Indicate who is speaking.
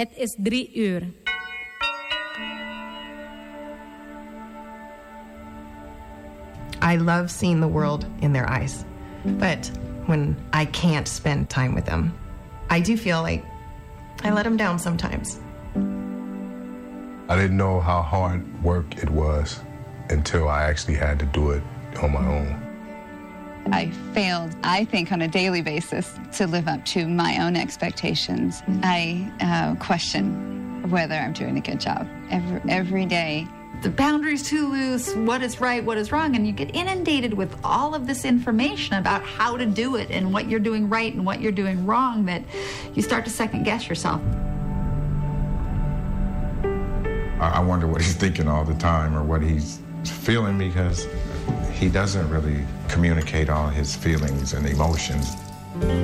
Speaker 1: Het is 3:00.
Speaker 2: I love seeing the world in their eyes. But when I can't spend time with them, I do feel like I let them down sometimes.
Speaker 3: I didn't know how hard work it was until I actually had to do it on my own.
Speaker 4: I failed, I think, on a daily basis to live up to my own expectations. I question whether I'm doing a good job every day.
Speaker 5: The boundary's too loose, what is right, what is wrong, and you get inundated with all of this information about how to do it and what you're doing right and what you're doing wrong that you start to second guess yourself.
Speaker 6: I wonder what he's thinking all the time or what he's feeling, because he doesn't really communicate all his feelings and emotions.